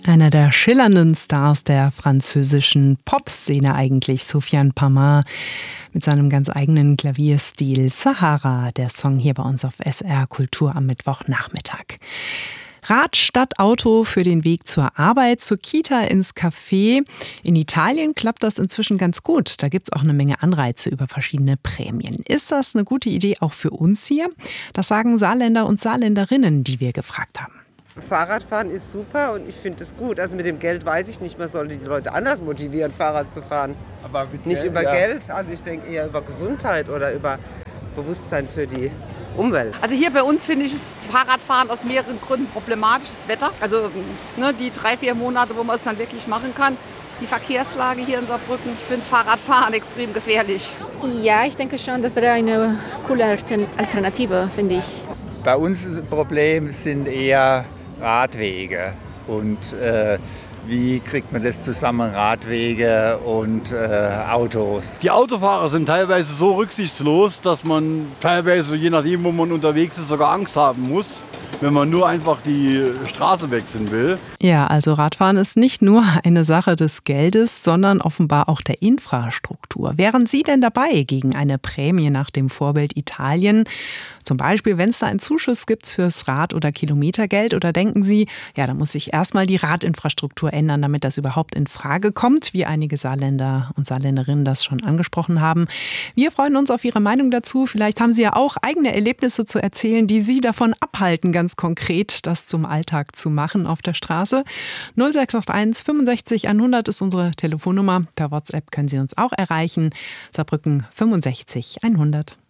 Einer der schillernden Stars der französischen Popszene eigentlich, Sofiane Pamart, mit seinem ganz eigenen Klavierstil Sahara, der Song hier bei uns auf SR Kultur am Mittwochnachmittag. Rad statt Auto für den Weg zur Arbeit, zur Kita, ins Café. In Italien klappt das inzwischen ganz gut. Da gibt es auch eine Menge Anreize über verschiedene Prämien. Ist das eine gute Idee auch für uns hier? Das sagen Saarländer und Saarländerinnen, die wir gefragt haben. Fahrradfahren ist super und ich finde es gut. Also mit dem Geld weiß ich nicht, man sollte die Leute anders motivieren, Fahrrad zu fahren. Aber mit nicht Geld, über ja. Geld, also ich denke eher über Gesundheit oder über Bewusstsein für die Umwelt. Also hier bei uns finde ich das Fahrradfahren aus mehreren Gründen problematisch. Das Wetter, also die 3-4 Monate, wo man es dann wirklich machen kann. Die Verkehrslage hier in Saarbrücken, ich finde Fahrradfahren extrem gefährlich. Ja, ich denke schon, das wäre eine coole Alternative, finde ich. Bei uns Problem sind eher Radwege und wie kriegt man das zusammen, Radwege und Autos. Die Autofahrer sind teilweise so rücksichtslos, dass man teilweise, je nachdem wo man unterwegs ist, sogar Angst haben muss, wenn man nur einfach die Straße wechseln will. Ja, also Radfahren ist nicht nur eine Sache des Geldes, sondern offenbar auch der Infrastruktur. Wären Sie denn dabei gegen eine Prämie nach dem Vorbild Italien? Zum Beispiel, wenn es da einen Zuschuss gibt fürs Rad- oder Kilometergeld, oder denken Sie, ja, da muss sich erstmal die Radinfrastruktur ändern, damit das überhaupt in Frage kommt, wie einige Saarländer und Saarländerinnen das schon angesprochen haben. Wir freuen uns auf Ihre Meinung dazu. Vielleicht haben Sie ja auch eigene Erlebnisse zu erzählen, die Sie davon abhalten, ganz konkret das zum Alltag zu machen auf der Straße. 0681 65 100 ist unsere Telefonnummer. Per WhatsApp können Sie uns auch erreichen. Saarbrücken 65 100.